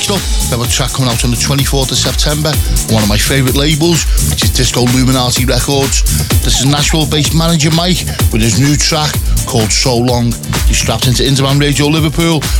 Next up, we have a track coming out on the 24th of September on one of my favourite labels, which is Disco Luminati Records. This is Nashville-based manager Mike with his new track called So Long. You're strapped into Interman Radio Liverpool